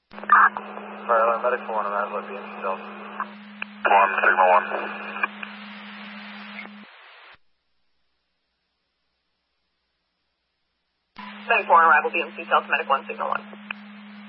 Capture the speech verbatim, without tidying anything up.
Alright, medic for one on that, let B M C Delta. One, Sigma one. Medic four on arrival, B M C Delta, medic one, signal one.